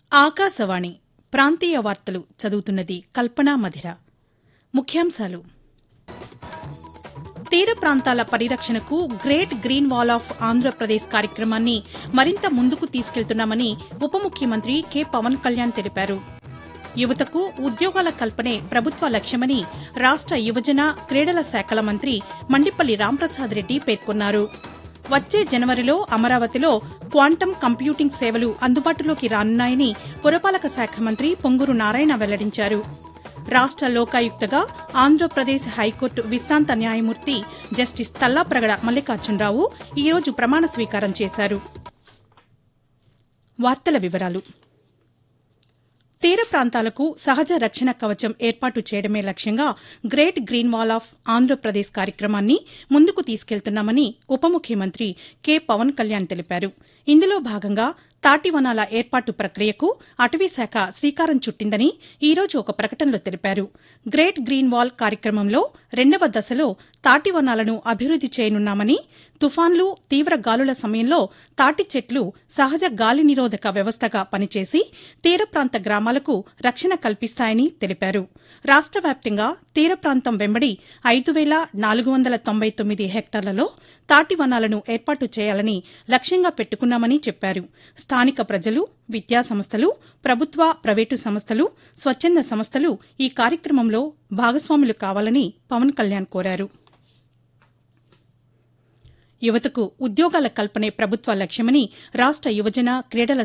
ఆకాశవాణి ప్రాంతీయ వార్తలు చదువుతున్నది కల్పనా మధిర. ముఖ్యాంశాలు: తీర ప్రాంతాల పరిరక్షణకు great green wall of Andhra Pradesh కార్యక్రమాన్ని మరింత ముందుకు తీసుకెళ్తున్నామని ఉప ముఖ్యమంత్రి కె పవన్ కళ్యాణ్ తెలిపారు. యువతకు ఉద్యోగాల కల్పనే ప్రభుత్వ లక్ష్యమని రాష్ట యువజన క్రీడల శాఖల మంత్రి మండిపల్లి రాంప్రసాద్ రెడ్డి పేర్కొన్నారు. వచ్చే జనవరిలో అమరావతిలో క్వాంటమ్ కంప్యూటింగ్ సేవలు అందుబాటులోకి రానున్నాయని పురపాలక శాఖ మంత్రి పొంగూరు నారాయణ వెల్లడించారు. రాష్ట లోకాయుక్తగా ఆంధ్రప్రదేశ్ హైకోర్టు విశ్రాంత న్యాయమూర్తి జస్టిస్ తల్లాప్రగడ మల్లికార్జునరావు ఈరోజు ప్రమాణ స్వీకారం చేశారు. వార్తల వివరాలు: తీర ప్రాంతాలకు సహజ రక్షణ కవచం ఏర్పాటు చేయడమే లక్ష్యంగా great green wall of Andhra Pradesh కార్యక్రమాన్ని ముందుకు తీసుకెళ్తున్నామని ఉప ముఖ్యమంత్రి కె పవన్ కళ్యాణ్ తెలిపారు. ఇందులో భాగంగా తాటివనాల ఏర్పాటు ప్రక్రియకు అటవీశాఖ శ్రీకారం చుట్టిందని ఈరోజు ఒక ప్రకటనలో తెలిపారు. గ్రేట్ గ్రీన్ వాల్ కార్యక్రమంలో 2వ దశలో తాటివనాలను అభివృద్ది చేయనున్నామని, తుఫాన్లు, తీవ్ర గాలుల సమయంలో తాటి చెట్లు సహజ గాలి నిరోధక వ్యవస్థగా పనిచేసి తీర ప్రాంత గ్రామాలకు రక్షణ కల్పిస్తాయని తెలిపారు. రాష్ట వ్యాప్తంగా తీర ప్రాంతం వెంబడి 5,499 హెక్టార్లలో తాటివనాలను ఏర్పాటు చేయాలని లక్ష్యంగా పెట్టుకున్నామని చెప్పారు. స్థానిక ప్రజలు, విద్యాసంస్థలు, ప్రభుత్వ, ప్రైవేటు సంస్థలు, స్వచ్ఛంద సంస్థలు ఈ కార్యక్రమంలో భాగస్వాములు కావాలని పవన్ కళ్యాణ్ కోరారు. యువతకు ఉద్యోగాల కల్పనే ప్రభుత్వ లక్ష్యమని రాష్ట యువజన క్రీడల